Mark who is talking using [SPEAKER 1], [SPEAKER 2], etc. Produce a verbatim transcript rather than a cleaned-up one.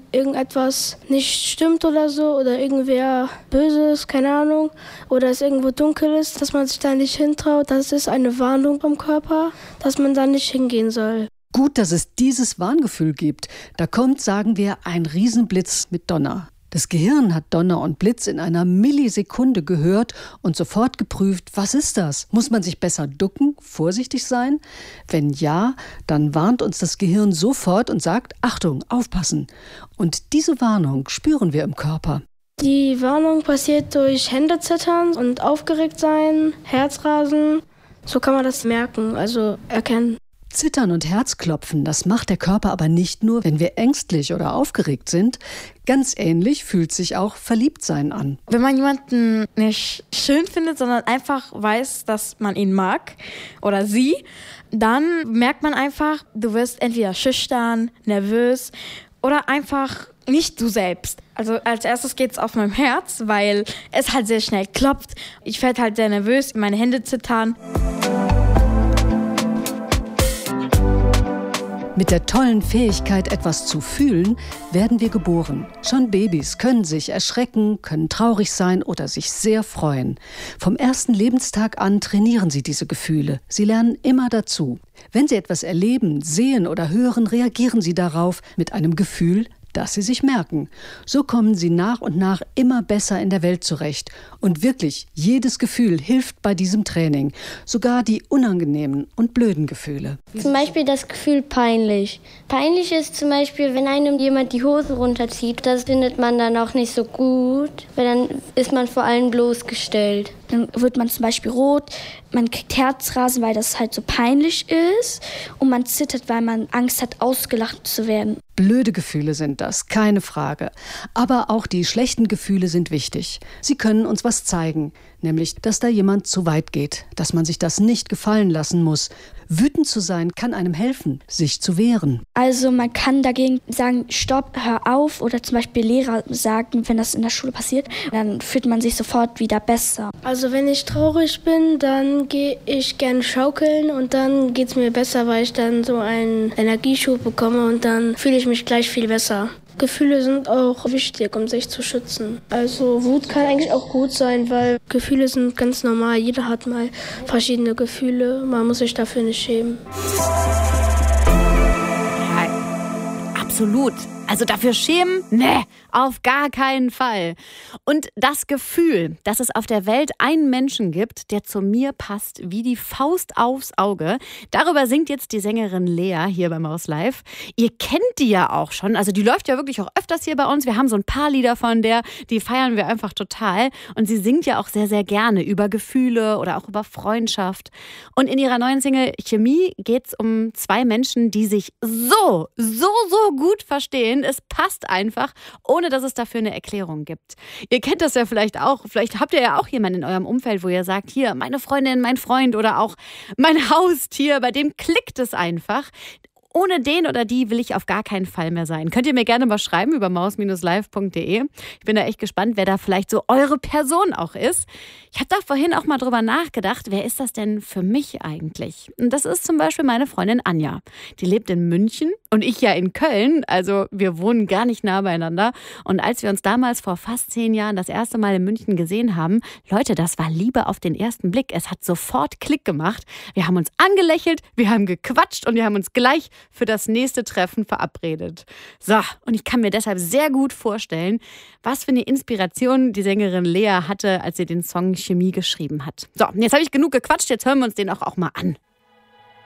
[SPEAKER 1] irgendetwas nicht stimmt oder so oder irgendwer Böses, keine Ahnung, oder es irgendwo dunkel ist, dass man sich da nicht hintraut. Das ist eine Warnung vom Körper, dass man da nicht hingehen soll.
[SPEAKER 2] Gut, dass es dieses Warngefühl gibt. Da kommt, sagen wir, ein Riesenblitz mit Donner. Das Gehirn hat Donner und Blitz in einer Millisekunde gehört und sofort geprüft, was ist das? Muss man sich besser ducken, vorsichtig sein? Wenn ja, dann warnt uns das Gehirn sofort und sagt, Achtung, aufpassen. Und diese Warnung spüren wir im Körper.
[SPEAKER 1] Die Warnung passiert durch Händezittern und aufgeregt sein, Herzrasen. So kann man das merken, also erkennen.
[SPEAKER 2] Zittern und Herzklopfen, das macht der Körper aber nicht nur, wenn wir ängstlich oder aufgeregt sind. Ganz ähnlich fühlt sich auch Verliebtsein an.
[SPEAKER 3] Wenn man jemanden nicht schön findet, sondern einfach weiß, dass man ihn mag oder sie, dann merkt man einfach, du wirst entweder schüchtern, nervös oder einfach nicht du selbst. Also als erstes geht es auf meinem Herz, weil es halt sehr schnell klopft. Ich werde halt sehr nervös, meine Hände zittern.
[SPEAKER 2] Mit der tollen Fähigkeit, etwas zu fühlen, werden wir geboren. Schon Babys können sich erschrecken, können traurig sein oder sich sehr freuen. Vom ersten Lebenstag an trainieren sie diese Gefühle. Sie lernen immer dazu. Wenn sie etwas erleben, sehen oder hören, reagieren sie darauf mit einem Gefühl, das sie sich merken. So kommen sie nach und nach immer besser in der Welt zurecht. Und wirklich, jedes Gefühl hilft bei diesem Training. Sogar die unangenehmen und blöden Gefühle.
[SPEAKER 4] Zum Beispiel das Gefühl peinlich. Peinlich ist zum Beispiel, wenn einem jemand die Hose runterzieht. Das findet man dann auch nicht so gut, weil dann ist man vor allem bloßgestellt.
[SPEAKER 5] Dann wird man zum Beispiel rot, man kriegt Herzrasen, weil das halt so peinlich ist. Und man zittert, weil man Angst hat, ausgelacht zu werden.
[SPEAKER 2] Blöde Gefühle sind das, keine Frage. Aber auch die schlechten Gefühle sind wichtig. Sie können uns was zeigen, nämlich, dass da jemand zu weit geht, dass man sich das nicht gefallen lassen muss. Wütend zu sein kann einem helfen, sich zu wehren.
[SPEAKER 5] Also man kann dagegen sagen, stopp, hör auf, oder zum Beispiel Lehrer sagen, wenn das in der Schule passiert, dann fühlt man sich sofort wieder besser.
[SPEAKER 1] Also wenn ich traurig bin, dann gehe ich gerne schaukeln und dann geht es mir besser, weil ich dann so einen Energieschub bekomme und dann fühle ich mich gleich viel besser. Gefühle sind auch wichtig, um sich zu schützen. Also Wut kann eigentlich auch gut sein, weil Gefühle sind ganz normal. Jeder hat mal verschiedene Gefühle. Man muss sich dafür nicht schämen.
[SPEAKER 6] Ja, absolut. Also dafür schämen? Nee, auf gar keinen Fall. Und das Gefühl, dass es auf der Welt einen Menschen gibt, der zu mir passt wie die Faust aufs Auge, darüber singt jetzt die Sängerin Lea hier bei Maus Live. Ihr kennt die ja auch schon, also die läuft ja wirklich auch öfters hier bei uns. Wir haben so ein paar Lieder von der, die feiern wir einfach total. Und sie singt ja auch sehr, sehr gerne über Gefühle oder auch über Freundschaft. Und in ihrer neuen Single Chemie geht es um zwei Menschen, die sich so, so, so gut verstehen. Es passt einfach, ohne dass es dafür eine Erklärung gibt. Ihr kennt das ja vielleicht auch. Vielleicht habt ihr ja auch jemanden in eurem Umfeld, wo ihr sagt, hier, meine Freundin, mein Freund oder auch mein Haustier, bei dem klickt es einfach. Ohne den oder die will ich auf gar keinen Fall mehr sein. Könnt ihr mir gerne mal schreiben über maus live punkt de. Ich bin da echt gespannt, wer da vielleicht so eure Person auch ist. Ich habe da vorhin auch mal drüber nachgedacht, wer ist das denn für mich eigentlich? Und das ist zum Beispiel meine Freundin Anja. Die lebt in München und ich ja in Köln. Also wir wohnen gar nicht nah beieinander. Und als wir uns damals vor fast zehn Jahren das erste Mal in München gesehen haben, Leute, das war Liebe auf den ersten Blick. Es hat sofort Klick gemacht. Wir haben uns angelächelt, wir haben gequatscht und wir haben uns gleich für das nächste Treffen verabredet. So, und ich kann mir deshalb sehr gut vorstellen, was für eine Inspiration die Sängerin Lea hatte, als sie den Song Chemie geschrieben hat. So, jetzt habe ich genug gequatscht, jetzt hören wir uns den auch, auch mal an.